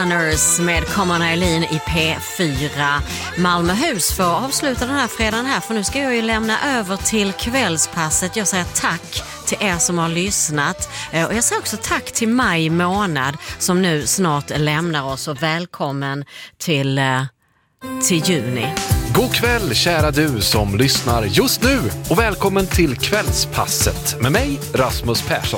Gunners med Common Eileen i P4 Malmöhus för att avsluta den här fredagen här, för nu ska jag ju lämna över till kvällspasset. Jag säger tack till er som har lyssnat och jag säger också tack till maj månad som nu snart lämnar oss, och välkommen till juni. God kväll kära du som lyssnar just nu och välkommen till kvällspasset med mig Rasmus Persson.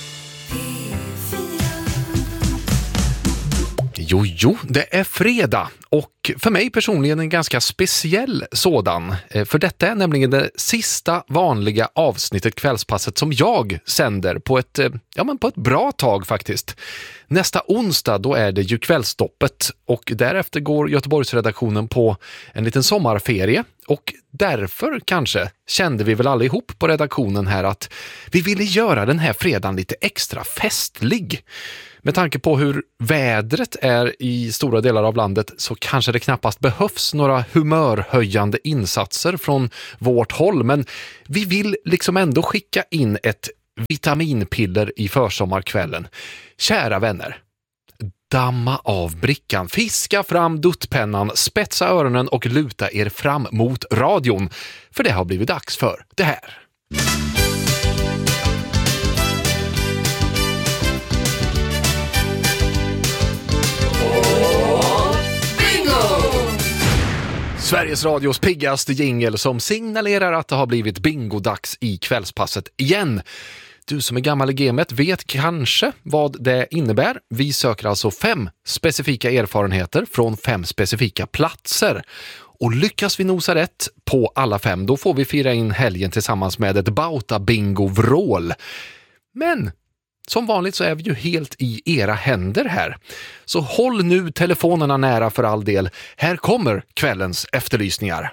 Jo, det är fredag och för mig personligen en ganska speciell sådan. För detta är nämligen det sista vanliga avsnittet kvällspasset som jag sänder på ett bra tag faktiskt. Nästa onsdag då är det ju kvällstoppet och därefter går Göteborgsredaktionen på en liten sommarferie, och därför kanske kände vi väl allihop på redaktionen här att vi ville göra den här fredagen lite extra festlig. Med tanke på hur vädret är i stora delar av landet så kanske det knappast behövs några humörhöjande insatser från vårt håll, men vi vill liksom ändå skicka in ett vitaminpiller i försommarkvällen. Kära vänner, damma av brickan, fiska fram duttpennan, spetsa öronen och luta er fram mot radion, för det har blivit dags för det här. Sveriges radios piggaste jingle som signalerar att det har blivit bingodags i kvällspasset igen. Du som är gammal i gamet vet kanske vad det innebär. Vi söker alltså 5 specifika erfarenheter från 5 specifika platser. Och lyckas vi nosa rätt på alla 5, då får vi fira in helgen tillsammans med ett Bauta-bingo-vrål. Men som vanligt så är vi ju helt i era händer här. Så håll nu telefonerna nära för all del. Här kommer kvällens efterlysningar.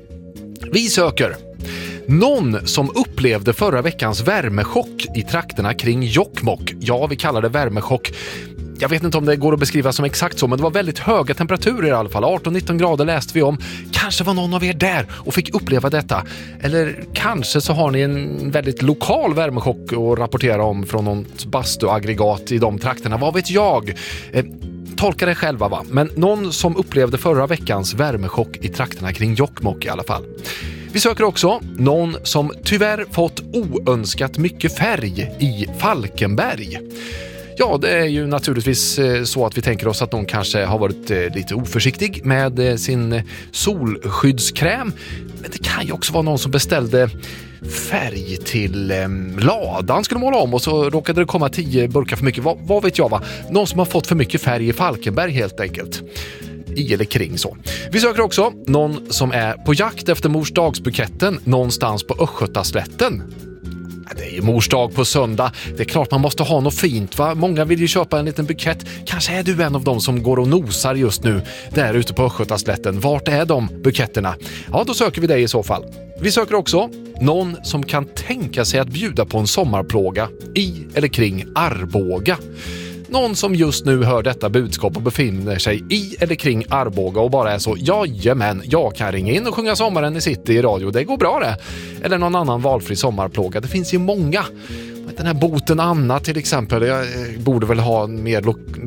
Vi söker någon som upplevde förra veckans värmechock i trakterna kring Jokkmokk. Ja, vi kallar det värmechock. Jag vet inte om det går att beskriva som exakt så, men det var väldigt höga temperaturer i alla fall. 18-19 grader läste vi om. Kanske var någon av er där och fick uppleva detta. Eller kanske så har ni en väldigt lokal värmechock att rapportera om från något bastuaggregat i de trakterna. Vad vet jag? Tolka det själva va? Men någon som upplevde förra veckans värmechock i trakterna kring Jokkmokk i alla fall. Vi söker också någon som tyvärr fått oönskat mycket färg i Falkenberg. Ja, det är ju naturligtvis så att vi tänker oss att någon kanske har varit lite oförsiktig med sin solskyddskräm. Men det kan ju också vara någon som beställde färg till ladan skulle måla om och så råkade det komma 10 burkar för mycket. Vad vet jag va? Någon som har fått för mycket färg i Falkenberg helt enkelt. I eller kring så. Vi söker också någon som är på jakt efter morsdagsbuketten någonstans på Östgötaslätten. Det är ju morsdag på söndag. Det är klart man måste ha något fint va? Många vill ju köpa en liten bukett. Kanske är du en av dem som går och nosar just nu där ute på Östgötaslätten. Vart är de buketterna? Ja, då söker vi dig i så fall. Vi söker också någon som kan tänka sig att bjuda på en sommarplåga i eller kring Arboga. Någon som just nu hör detta budskap och befinner sig i eller kring Arboga och bara är så, jajamän, jag kan ringa in och sjunga Sommaren i City i radio, det går bra det. Eller någon annan valfri sommarplåga, det finns ju många. Den här boten Anna till exempel, jag borde väl ha mer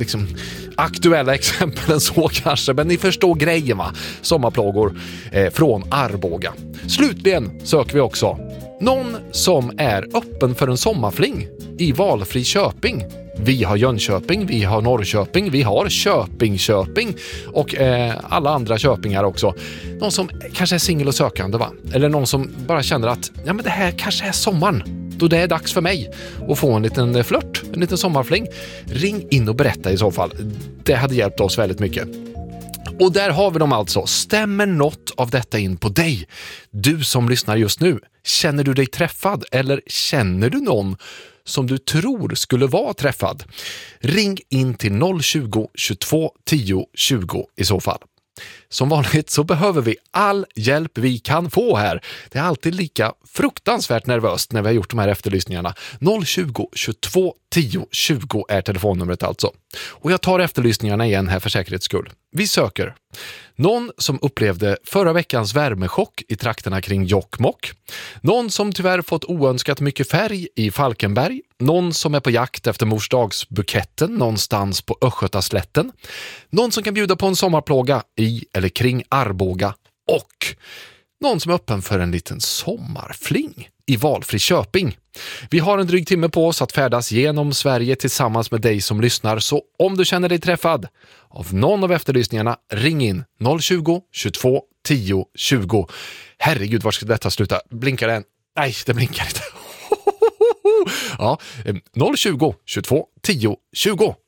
aktuella exempel än så kanske, men ni förstår grejen va? Sommarplågor från Arboga. Slutligen söker vi också någon som är öppen för en sommarfling i valfri Köping. Vi har Jönköping, vi har Norrköping, vi har Köping och alla andra Köpingar också. Någon som kanske är singel och sökande va? Eller någon som bara känner att ja, men det här kanske är sommaren. Då det är dags för mig att få en liten flört, en liten sommarfling. Ring in och berätta i så fall. Det hade hjälpt oss väldigt mycket. Och där har vi dem alltså. Stämmer något av detta in på dig? Du som lyssnar just nu, känner du dig träffad eller känner du någon som du tror skulle vara träffad? Ring in till 020 22 10 20 i så fall. Som vanligt så behöver vi all hjälp vi kan få här. Det är alltid lika fruktansvärt nervöst när vi har gjort de här efterlysningarna. 020 22 10 20 är telefonnumret alltså. Och jag tar efterlysningarna igen här för säkerhets skull. Vi söker någon som upplevde förra veckans värmechock i trakterna kring Jokkmokk. Någon som tyvärr fått oönskat mycket färg i Falkenberg. Någon som är på jakt efter morsdagsbuketten någonstans på Östgötaslätten. Någon som kan bjuda på en sommarplåga i eller kring Arboga. Och någon som är öppen för en liten sommarfling i valfri Köping. Vi har en dryg timme på oss att färdas genom Sverige tillsammans med dig som lyssnar, så om du känner dig träffad av någon av efterlysningarna, ring in 020 22 10 20. Herregud, var ska detta sluta? Blinkar den? Nej, det blinkar inte. Ja, 020 22 10 20.